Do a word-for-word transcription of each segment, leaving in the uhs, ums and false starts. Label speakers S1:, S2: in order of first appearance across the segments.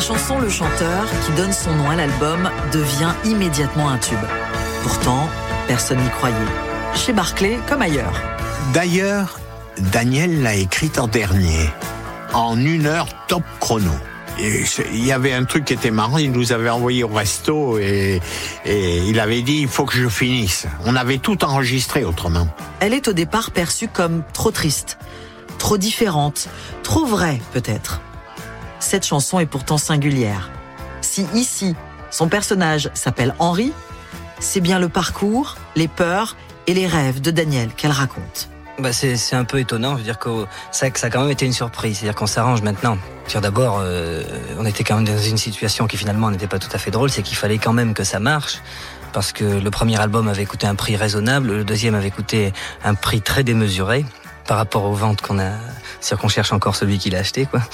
S1: chanson Le Chanteur, qui donne son nom à l'album, devient immédiatement un tube. Pourtant, personne n'y croyait. Chez Barclay comme ailleurs.
S2: D'ailleurs, Daniel l'a écrite en dernier, en une heure top chrono. Il y avait un truc qui était marrant, il nous avait envoyé au resto et, et il avait dit « il faut que je finisse ». On avait tout enregistré autrement.
S1: Elle est au départ perçue comme trop triste, trop différente, trop vraie peut-être. Cette chanson est pourtant singulière. Si ici, son personnage s'appelle Henri, c'est bien le parcours, les peurs et les rêves de Daniel qu'elle raconte.
S3: Bah c'est, c'est un peu étonnant, je veux dire que ça, ça a quand même été une surprise, c'est-à-dire qu'on s'arrange maintenant. Dire d'abord, euh, on était quand même dans une situation qui finalement n'était pas tout à fait drôle, c'est qu'il fallait quand même que ça marche, parce que le premier album avait coûté un prix raisonnable, le deuxième avait coûté un prix très démesuré par rapport aux ventes qu'on a. C'est-à-dire qu'on cherche encore celui qui l'a acheté, quoi.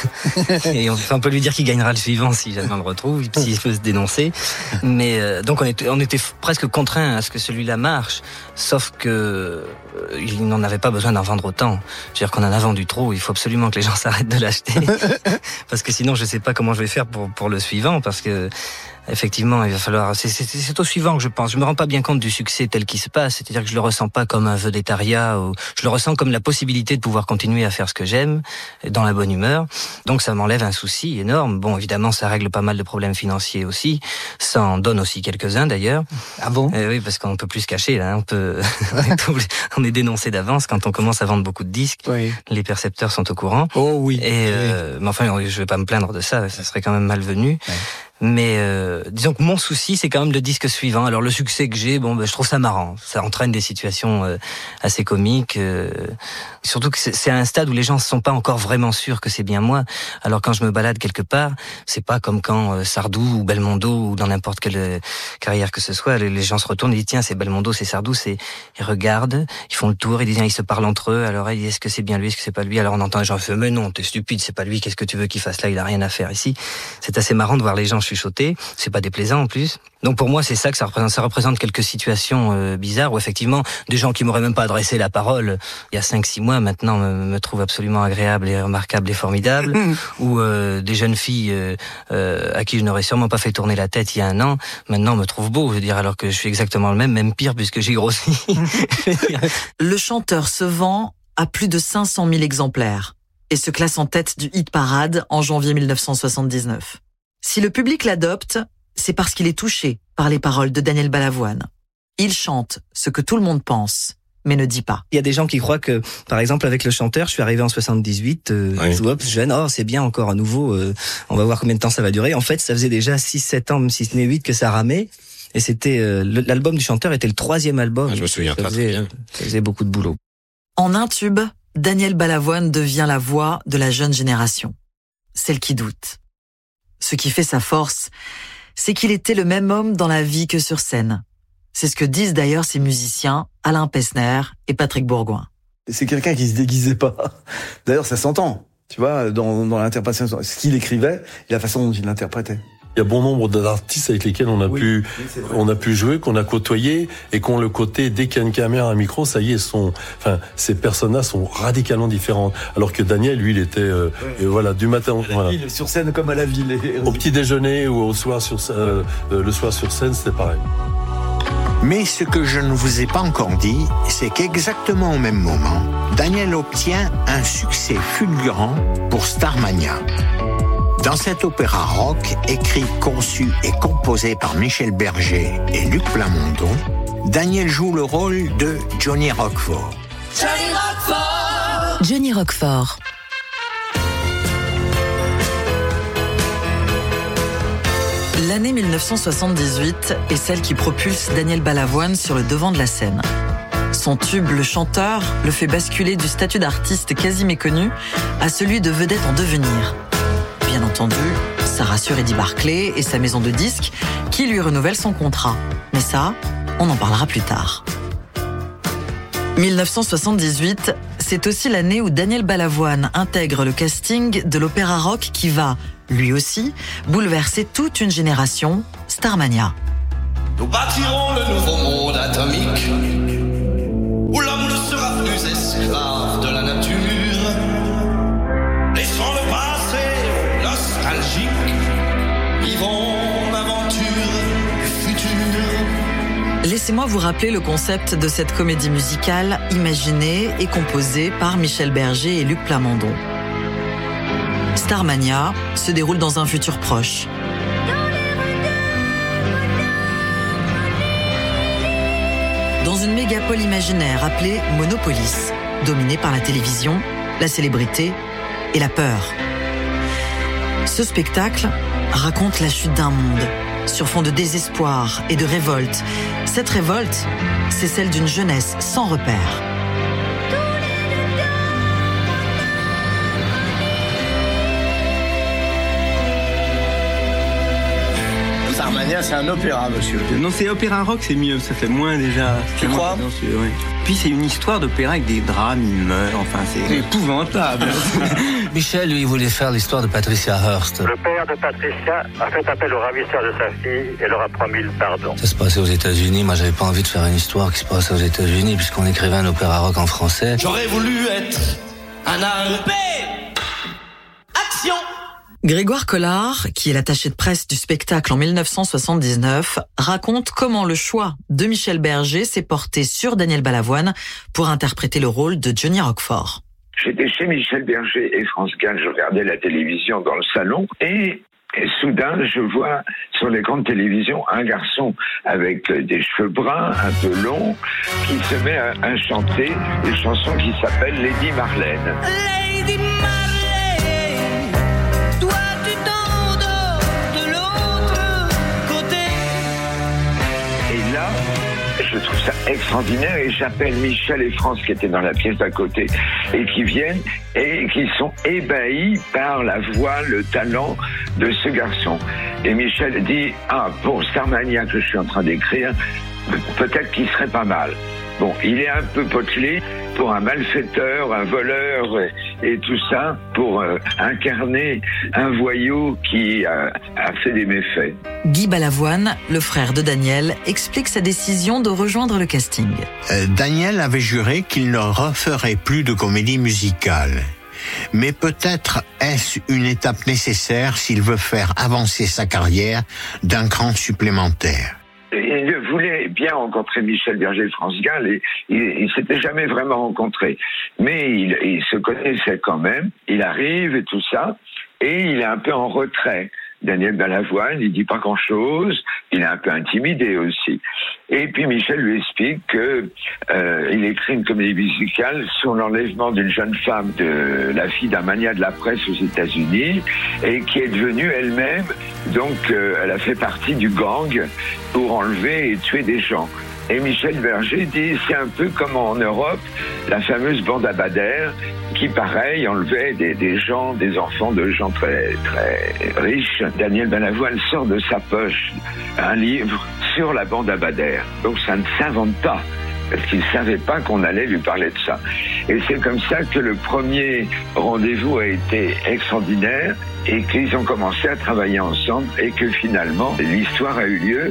S3: Et on, on peut lui dire qu'il gagnera le suivant si jamais on le retrouve, s'il peut se dénoncer. Mais euh, donc on était, on était presque contraints à ce que celui-là marche, sauf que euh, il n'en avait pas besoin d'en vendre autant. C'est-à-dire qu'on en a vendu trop. Il faut absolument que les gens s'arrêtent de l'acheter, parce que sinon je sais pas comment je vais faire pour pour le suivant, parce que effectivement, il va falloir. C'est, c'est, c'est au suivant que je pense. Je me rends pas bien compte du succès tel qu'il se passe. C'est-à-dire que je le ressens pas comme un vedettariat, ou je le ressens comme la possibilité de pouvoir continuer à faire ce que j'aime, dans la bonne humeur. Donc ça m'enlève un souci énorme. Bon, évidemment, ça règle pas mal de problèmes financiers aussi. Ça en donne aussi quelques-uns d'ailleurs.
S4: Ah bon ?
S3: euh, Oui, parce qu'on peut plus se cacher là. On peut. On est dénoncé d'avance quand on commence à vendre beaucoup de disques.
S4: Oui.
S3: Les percepteurs sont au courant.
S4: Oh oui.
S3: Et
S4: oui.
S3: euh, mais enfin, je vais pas me plaindre de ça. Ça serait quand même malvenu.
S4: Ouais.
S3: Mais euh, disons que mon souci, c'est quand même le disque suivant. Alors le succès que j'ai, bon, ben, je trouve ça marrant. Ça entraîne des situations euh, assez comiques. Euh, surtout que c'est, c'est à un stade où les gens ne sont pas encore vraiment sûrs que c'est bien moi. Alors quand je me balade quelque part, c'est pas comme quand euh, Sardou ou Belmondo ou dans n'importe quelle euh, carrière que ce soit, les, les gens se retournent et disent tiens, c'est Belmondo, c'est Sardou, c'est ils regardent, ils font le tour, ils disent ils se parlent entre eux. Alors ils disent est-ce que c'est bien lui, est-ce que c'est pas lui. Alors on entend les gens faire mais non, t'es stupide, c'est pas lui. Qu'est-ce que tu veux qu'il fasse là, il a rien à faire ici. C'est assez marrant de voir les gens chuchoter, c'est pas déplaisant en plus. Donc pour moi c'est ça que ça représente, ça représente quelques situations euh, bizarres où effectivement des gens qui m'auraient même pas adressé la parole il y a cinq six mois maintenant me, me trouvent absolument agréable et remarquable et formidable, ou euh, des jeunes filles euh, euh, à qui je n'aurais sûrement pas fait tourner la tête il y a un an maintenant me trouvent beau, je veux dire, alors que je suis exactement le même, même pire puisque j'ai grossi.
S1: Le chanteur se vend à plus de cinq cent mille exemplaires et se classe en tête du hit parade en janvier dix-neuf cent soixante-dix-neuf. Si le public l'adopte, c'est parce qu'il est touché par les paroles de Daniel Balavoine. Il chante ce que tout le monde pense, mais ne dit pas.
S3: Il y a des gens qui croient que, par exemple, avec Le Chanteur, je suis arrivé en soixante-dix-huit, euh,
S5: oui.
S3: hop, jeune, oh, c'est bien encore à nouveau, euh, on va voir combien de temps ça va durer. En fait, ça faisait déjà six sept ans, même si ce n'est huit, que ça ramait. Et c'était, euh, l'album du Chanteur était le troisième album.
S5: Ah, je me souviens
S3: ça
S5: très,
S3: faisait,
S5: très bien.
S3: Ça faisait beaucoup de boulot.
S1: En un tube, Daniel Balavoine devient la voix de la jeune génération. Celle qui doute. Ce qui fait sa force, c'est qu'il était le même homme dans la vie que sur scène. C'est ce que disent d'ailleurs ses musiciens Alain Pesner et Patrick Bourgoin.
S6: C'est quelqu'un qui se déguisait pas. D'ailleurs, ça s'entend, tu vois, dans, dans l'interprétation, ce qu'il écrivait et la façon dont il l'interprétait.
S5: Il y a bon nombre d'artistes avec lesquels on a
S6: Oui,
S5: pu,
S6: oui,
S5: on a pu jouer, qu'on a côtoyé, et qu'on le côté, dès qu'il y a une caméra, un micro, ça y est, sont, enfin, ces personnes-là sont radicalement différentes. Alors que Daniel, lui, il était, euh,
S6: ouais.
S5: et voilà, du matin,
S6: À la
S5: voilà.
S6: ville, sur scène comme à la ville. Et...
S5: Au petit déjeuner ou au soir sur, euh, le soir sur scène, c'était pareil.
S2: Mais ce que je ne vous ai pas encore dit, c'est qu'exactement au même moment, Daniel obtient un succès fulgurant pour Starmania. Dans cet opéra rock, écrit, conçu et composé par Michel Berger et Luc Plamondon, Daniel joue le rôle de Johnny Roquefort.
S7: Johnny Roquefort.
S8: Johnny Roquefort.
S1: L'année dix-neuf cent soixante-dix-huit est celle qui propulse Daniel Balavoine sur le devant de la scène. Son tube, Le Chanteur, le fait basculer du statut d'artiste quasi méconnu à celui de vedette en devenir. Bien entendu, ça rassure Eddie Barclay et sa maison de disques qui lui renouvelle son contrat. Mais ça, on en parlera plus tard. dix-neuf cent soixante-dix-huit, c'est aussi l'année où Daniel Balavoine intègre le casting de l'opéra rock qui va, lui aussi, bouleverser toute une génération, Starmania.
S7: Nous bâtirons le nouveau monde atomique où l'homme ne sera plus esclave de la nature. Laissons le passé nostalgique vivons l'aventure du futur.
S1: Laissez-moi vous rappeler le concept de cette comédie musicale imaginée et composée par Michel Berger et Luc Plamondon. Starmania se déroule dans un futur proche. Dans une mégapole imaginaire appelée Monopolis, dominée par la télévision, la célébrité et la peur. Ce spectacle raconte la chute d'un monde, sur fond de désespoir et de révolte. Cette révolte, c'est celle d'une jeunesse sans repère.
S4: Starmania, c'est un opéra, monsieur.
S8: Non, c'est opéra rock, c'est mieux, ça fait moins déjà.
S4: Tu crois?
S8: Ouais. Puis c'est une histoire d'opéra avec des drames, il meurt, enfin c'est épouvantable.
S3: Michel, lui, il voulait faire l'histoire de Patricia Hearst.
S9: Le père de Patricia a fait appel au ravisseur de sa fille et leur a promis le pardon.
S3: Ça se passait aux États-Unis. Moi, j'avais pas envie de faire une histoire qui se passe aux États-Unis puisqu'on écrivait un opéra rock en français.
S7: J'aurais voulu être un arpé. Action!
S1: Grégoire Collard, qui est l'attaché de presse du spectacle en dix-neuf cent soixante-dix-neuf, raconte comment le choix de Michel Berger s'est porté sur Daniel Balavoine pour interpréter le rôle de Johnny Roquefort.
S10: J'étais chez Michel Berger et France Gall, je regardais la télévision dans le salon et, et soudain je vois sur l'écran de télévision un garçon avec des cheveux bruns un peu longs qui se met à, à chanter des chansons qui s'appellent Lady Marlène.
S7: Lady Marlène.
S10: Je trouve ça extraordinaire et j'appelle Michel et France qui étaient dans la pièce d'à côté et qui viennent et qui sont ébahis par la voix, le talent de ce garçon. Et Michel dit « Ah, pour Starmania que je suis en train d'écrire, peut-être qu'il serait pas mal. » Bon, il est un peu potelé pour un malfaiteur, un voleur et, et tout ça, pour euh, incarner un voyou qui euh, a fait des méfaits.
S1: Guy Balavoine, le frère de Daniel, explique sa décision de rejoindre le casting.
S2: Euh, Daniel avait juré qu'il ne referait plus de comédie musicale. Mais peut-être est-ce une étape nécessaire s'il veut faire avancer sa carrière d'un cran supplémentaire.
S10: Il voulait bien rencontrer Michel Berger et France Gall et il ne s'était jamais vraiment rencontré. Mais il, il se connaissait quand même, il arrive et tout ça, et il est un peu en retrait. Daniel Balavoine, il dit pas grand-chose, il est un peu intimidé aussi. Et puis Michel lui explique que euh, il écrit une comédie musicale sur l'enlèvement d'une jeune femme, de la fille d'un magnat de la presse aux États-Unis, et qui est devenue elle-même, donc euh, elle a fait partie du gang pour enlever et tuer des gens. Et Michel Berger dit, c'est un peu comme en Europe, la fameuse bande à Bader, qui, pareil, enlevait des, des gens, des enfants de gens très, très riches. Daniel Balavoine sort de sa poche un livre sur la bande à Bader. Donc ça ne s'invente pas, parce qu'il ne savait pas qu'on allait lui parler de ça. Et c'est comme ça que le premier rendez-vous a été extraordinaire et qu'ils ont commencé à travailler ensemble et que finalement, l'histoire a eu lieu.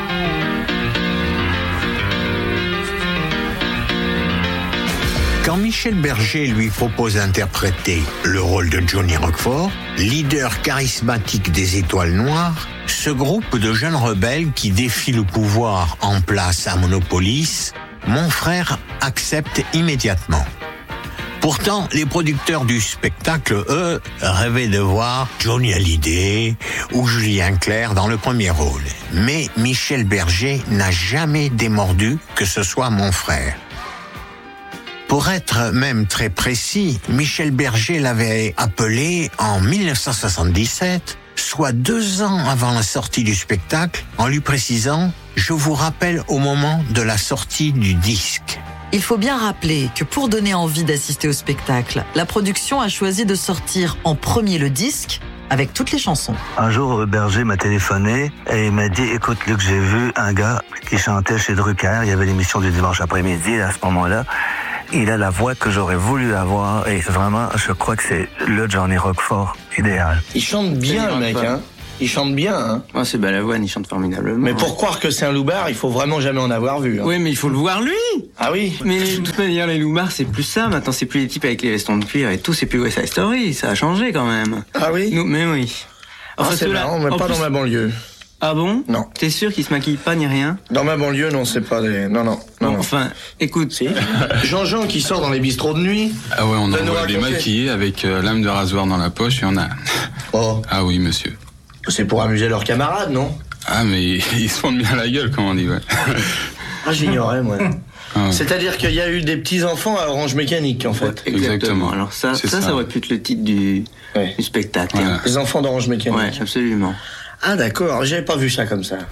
S2: Quand Michel Berger lui propose d'interpréter le rôle de Johnny Roquefort, leader charismatique des Étoiles Noires, ce groupe de jeunes rebelles qui défient le pouvoir en place à Monopolis, mon frère accepte immédiatement. Pourtant, les producteurs du spectacle, eux, rêvaient de voir Johnny Hallyday ou Julien Clerc dans le premier rôle. Mais Michel Berger n'a jamais démordu que ce soit mon frère. Pour être même très précis, Michel Berger l'avait appelé en dix-neuf cent soixante-dix-sept, soit deux ans avant la sortie du spectacle, en lui précisant « Je vous rappelle au moment de la sortie du disque ».
S1: Il faut bien rappeler que pour donner envie d'assister au spectacle, la production a choisi de sortir en premier le disque avec toutes les chansons.
S11: Un jour, Berger m'a téléphoné et il m'a dit « Écoute Luc, j'ai vu un gars qui chantait chez Drucker, il y avait l'émission du dimanche après-midi à ce moment-là. Il a la voix que j'aurais voulu avoir et vraiment, je crois que c'est le Johnny Roquefort idéal. »
S4: Il chante bien, le mec, hein. Il chante bien, hein.
S8: Ah, c'est Balavoine, il chante formidablement.
S4: Mais pour croire que c'est un loupard, il faut vraiment jamais en avoir vu. Hein.
S8: Oui, mais il faut le voir lui.
S4: Ah oui.
S8: Mais de toute manière, les loupards, c'est plus ça. Maintenant, c'est plus les types avec les vestons de cuir et tout. C'est plus West Side Story. Ça a changé quand même.
S4: Ah oui.
S8: Nous, mais oui.
S4: Enfin, ah, c'est marrant, mais pas plus... dans ma banlieue.
S8: Ah bon?
S4: Non.
S8: T'es sûr qu'ils se maquillent pas ni rien?
S4: Dans ma banlieue, non, c'est pas des... Non, non, non.
S8: Bon, enfin, écoute...
S4: Si. Jean-Jean qui sort dans les bistrots de nuit.
S12: Ah ouais, on envoie les maquillés avec euh, lame de rasoir dans la poche, il y en a.
S4: Oh.
S12: Ah oui, monsieur.
S4: C'est pour amuser leurs camarades, non?
S12: Ah, mais ils se font bien la gueule, comme on dit, ouais.
S4: Ah, j'ignorais, moi. Ah ouais. C'est-à-dire qu'il y a eu des petits-enfants à Orange Mécanique, en fait.
S8: Ouais, exactement. exactement. Alors ça, ça, ça, ça aurait pu être le titre du, ouais. du spectacle.
S4: Ouais. Hein. Les enfants d'Orange Mécanique.
S8: Ouais, absolument.
S4: Ah d'accord, j'avais pas vu ça comme ça.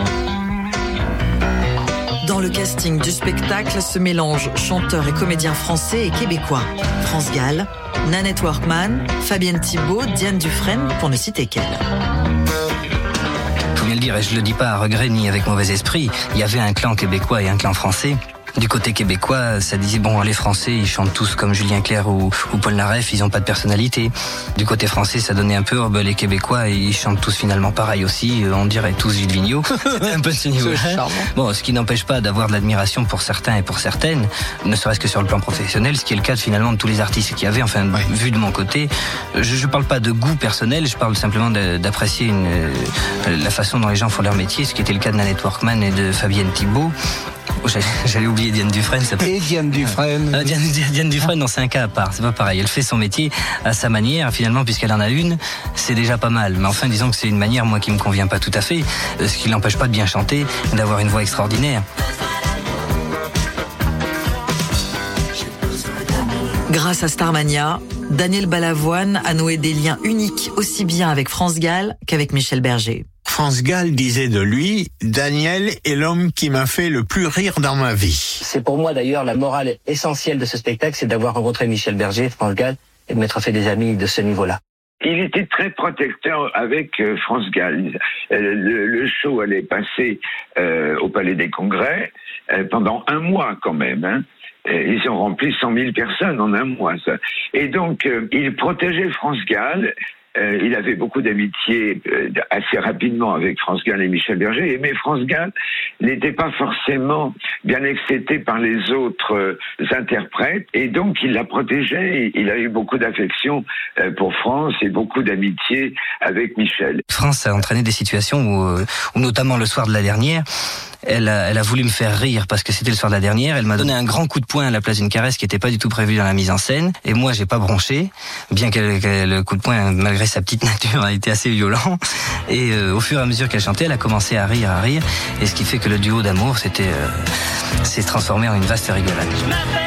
S1: Dans le casting du spectacle se mélangent chanteurs et comédiens français et québécois. France Gall, Nanette Workman, Fabienne Thibault, Diane Dufresne, pour ne citer qu'elle.
S3: Faut bien le dire, et je le dis pas à regret ni avec mauvais esprit, il y avait un clan québécois et un clan français. Du côté québécois, ça disait, bon, les Français, ils chantent tous comme Julien Clerc ou, ou Paul Naref, ils ont pas de personnalité. Du côté français, ça donnait un peu, oh, ben, les Québécois, ils chantent tous finalement pareil aussi, on dirait tous Gilles Vigneault. C'était un peu ce niveau. Bon, ce qui n'empêche pas d'avoir de l'admiration pour certains et pour certaines, ne serait-ce que sur le plan professionnel, ce qui est le cas finalement de tous les artistes qu'il y avait, enfin, ouais. vu de mon côté. Je, je parle pas de goût personnel, je parle simplement de, d'apprécier une, euh, la façon dont les gens font leur métier, ce qui était le cas de Nanette Workman et de Fabienne Thibault. Oh, j'allais oublier Diane Dufresne. Ça peut...
S13: Et Diane Dufresne.
S3: Ah, Diane, Diane Dufresne, non, c'est un cas à part. C'est pas pareil. Elle fait son métier à sa manière. Finalement, puisqu'elle en a une, c'est déjà pas mal. Mais enfin, disons que c'est une manière, moi, qui me convient pas tout à fait. Ce qui l'empêche pas de bien chanter, d'avoir une voix extraordinaire.
S1: Grâce à Starmania, Daniel Balavoine a noué des liens uniques aussi bien avec France Gall qu'avec Michel Berger.
S2: France Gall disait de lui, Daniel est l'homme qui m'a fait le plus rire dans ma vie.
S14: C'est pour moi d'ailleurs la morale essentielle de ce spectacle, c'est d'avoir rencontré Michel Berger, France Gall, et de m'être fait des amis de ce niveau-là.
S10: Il était très protecteur avec euh, France Gall. Euh, le, le show allait passer euh, au Palais des Congrès euh, pendant un mois quand même. Hein. Ils ont rempli cent mille personnes en un mois. Ça. Et donc, euh, il protégeait France Gall. Euh, il avait beaucoup d'amitié euh, assez rapidement avec France Gall et Michel Berger, mais France Gall n'était pas forcément bien accepté par les autres euh, interprètes, et donc il la protégeait. Il a eu beaucoup d'affection euh, pour France et beaucoup d'amitié avec Michel.
S3: France a entraîné des situations où, euh, où notamment le soir de la dernière, Elle a, elle a voulu me faire rire parce que c'était le soir de la dernière. Elle m'a donné un grand coup de poing à la place d'une caresse qui n'était pas du tout prévue dans la mise en scène. Et moi, j'ai pas bronché, bien que, que le coup de poing, malgré sa petite nature, a été assez violent. Et euh, au fur et à mesure qu'elle chantait, elle a commencé à rire, à rire. Et ce qui fait que le duo d'amour, c'était, euh, s'est transformé en une vaste rigolade.